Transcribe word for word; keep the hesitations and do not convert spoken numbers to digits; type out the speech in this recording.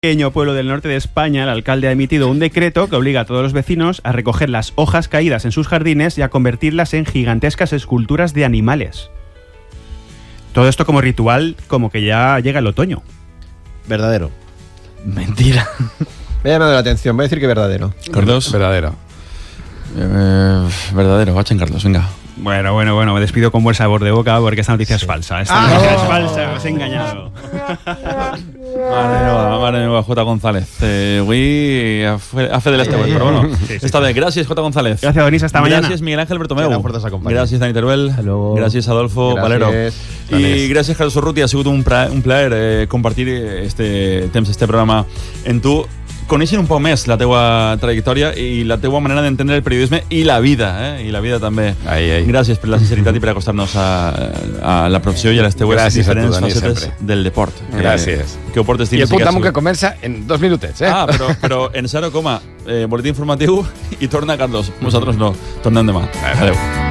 pequeño pueblo del norte de España, el alcalde ha emitido un decreto que obliga a todos los vecinos a recoger las hojas caídas en sus jardines y a convertirlas en gigantescas esculturas de animales. Todo esto como ritual, como que ya llega el otoño. Verdadero. Mentira. Me ha llamado la atención, voy a decir que verdadero. Carlos. Verdadero. Eh, verdadero, Bachen Carlos, venga. Bueno, bueno, bueno, me despido con buen sabor de boca porque esta noticia es falsa. Esta Ah, noticia no. es falsa, os he engañado. Madre meva, madre meva, J. González. Eh, avui a fe, a fe de l'este, però bueno. Sí, sí, Està sí. bé, gràcies, J. González. Gracias, Denis, hasta mañana. Gràcies, Miguel Ángel Bertomeu. Que la fuerza os acompañe. Gràcies, Dani Teruel. Hasta luego. Gràcies, Adolfo Gràcies, Valero. Danés. I gràcies, Carlos Urruti. Ha sigut un, pra, un plaer eh, compartir este temps, este programa en tu. Coneixen un poc més la teua trajectòria i la teua manera d'entendre el periodisme i la vida, eh? I la vida també. Ai, ai. Gràcies per la sinceritat i per acostar-nos a, a la professió i a les teues Gràcies a tu, diferents Dani, facetes sempre. del deport. Que, Gràcies. Que ho portes I dins. el punt d'amo ha que sigut- comença en dos minutets, eh? Ah, però, però en zero coma, eh, boletí informatiu i torna Carlos. Nosaltres no. Tornem demà. Adéu.